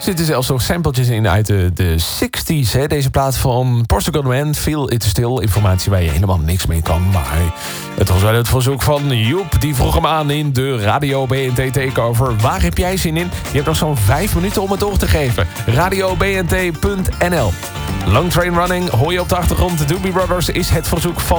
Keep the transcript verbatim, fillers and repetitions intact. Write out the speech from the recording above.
zitten zelfs nog sampletjes in uit de, de zestig's. Hè? Deze plaat van Portugal Man, Feel It Still. Informatie waar je helemaal niks mee kan. Maar het was wel het verzoek van Joep. Die vroeg hem aan in de Radio B N T Takeover. Waar heb jij zin in? Je hebt nog zo'n vijf minuten om het door te geven. radio b n t punt n l. Long Train Running hoor je op de achtergrond. De Doobie Brothers is het verzoek van